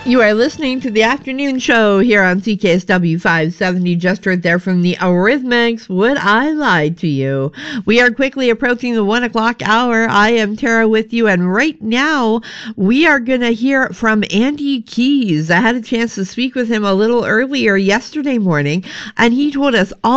You are listening to the afternoon show here on CKSW 570. Just heard there from the Eurythmics, Would I Lie to You? We are quickly approaching the 1 o'clock hour. I am Tara with you, and right now we are going to hear from Andy Keys. I had a chance to speak with him a little earlier yesterday morning, and he told us all